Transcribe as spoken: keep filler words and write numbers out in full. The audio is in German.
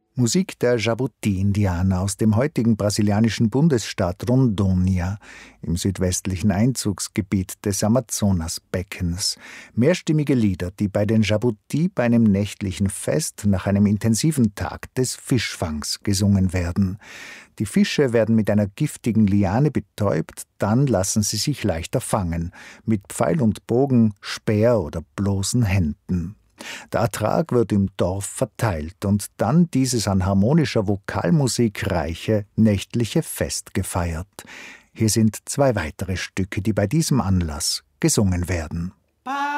Musik der Jabuti-Indianer aus dem heutigen brasilianischen Bundesstaat Rondônia im südwestlichen Einzugsgebiet des Amazonasbeckens. Mehrstimmige Lieder, die bei den Jabuti bei einem nächtlichen Fest nach einem intensiven Tag des Fischfangs gesungen werden. Die Fische werden mit einer giftigen Liane betäubt, dann lassen sie sich leichter fangen, mit Pfeil und Bogen, Speer oder bloßen Händen. Der Ertrag wird im Dorf verteilt und dann dieses an harmonischer Vokalmusik reiche nächtliche Fest gefeiert. Hier sind zwei weitere Stücke, die bei diesem Anlass gesungen werden.